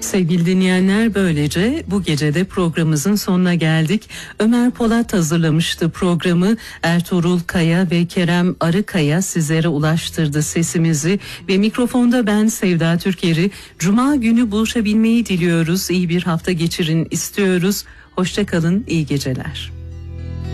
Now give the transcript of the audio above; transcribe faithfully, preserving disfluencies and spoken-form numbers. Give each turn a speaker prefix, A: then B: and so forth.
A: Sevgili dinleyenler, böylece bu gecede programımızın sonuna geldik. Ömer Polat hazırlamıştı programı. Ertuğrul Kaya ve Kerem Arıkaya sizlere ulaştırdı sesimizi ve mikrofonda ben Sevda Türker'i. Cuma günü buluşabilmeyi diliyoruz. İyi bir hafta geçirin istiyoruz. Hoşça kalın, iyi geceler.